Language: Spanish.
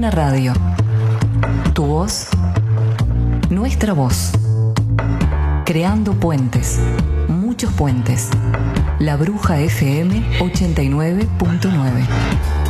Una radio. Tu voz, nuestra voz. Creando puentes, muchos puentes. La Bruja FM 89.9.